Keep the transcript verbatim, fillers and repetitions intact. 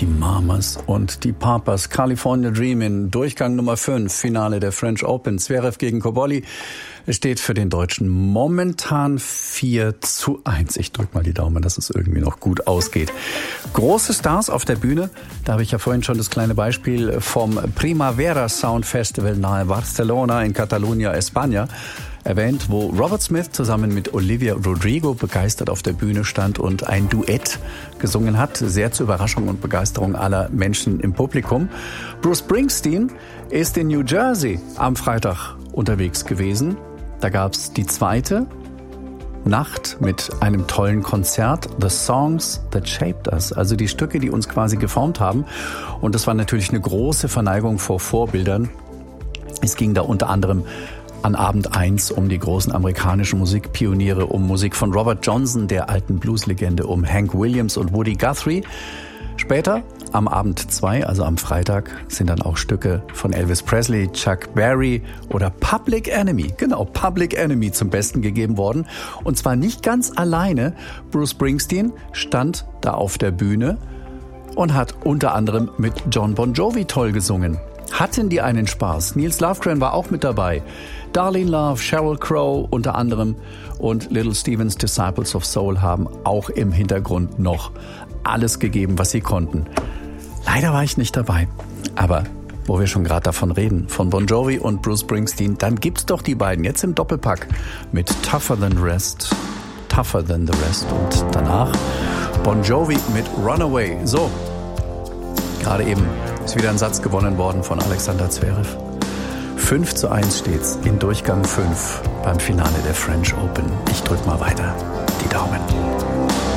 Die Mamas und die Papas. California Dreamin', Durchgang Nummer fünf, Finale der French Open. Zverev gegen Cobolli. Es steht für den Deutschen momentan vier zu eins. Ich drück mal die Daumen, dass es irgendwie noch gut ausgeht. Große Stars auf der Bühne. Da habe ich ja vorhin schon das kleine Beispiel vom Primavera Sound Festival nahe Barcelona in Catalunya, España erwähnt, wo Robert Smith zusammen mit Olivia Rodrigo begeistert auf der Bühne stand und ein Duett gesungen hat. Sehr zur Überraschung und Begeisterung aller Menschen im Publikum. Bruce Springsteen ist in New Jersey am Freitag unterwegs gewesen. Da gab's die zweite Nacht mit einem tollen Konzert. The Songs That Shaped Us, also die Stücke, die uns quasi geformt haben. Und das war natürlich eine große Verneigung vor Vorbildern. Es ging da unter anderem an Abend eins um die großen amerikanischen Musikpioniere, um Musik von Robert Johnson, der alten Blueslegende, um Hank Williams und Woody Guthrie. Später, am Abend zwei, also am Freitag, sind dann auch Stücke von Elvis Presley, Chuck Berry oder Public Enemy, genau, Public Enemy zum Besten gegeben worden. Und zwar nicht ganz alleine. Bruce Springsteen stand da auf der Bühne und hat unter anderem mit John Bon Jovi toll gesungen. Hatten die einen Spaß. Nils Lofgren war auch mit dabei. Darlene Love, Sheryl Crow unter anderem und Little Stevens Disciples of Soul haben auch im Hintergrund noch alles gegeben, was sie konnten. Leider war ich nicht dabei. Aber wo wir schon gerade davon reden, von Bon Jovi und Bruce Springsteen, dann gibt's doch die beiden jetzt im Doppelpack mit Tougher Than the Rest, Tougher Than the Rest und danach Bon Jovi mit Runaway. So, gerade eben ist wieder ein Satz gewonnen worden von Alexander Zverev. fünf zu eins steht's in Durchgang fünf beim Finale der French Open. Ich drück mal weiter die Daumen.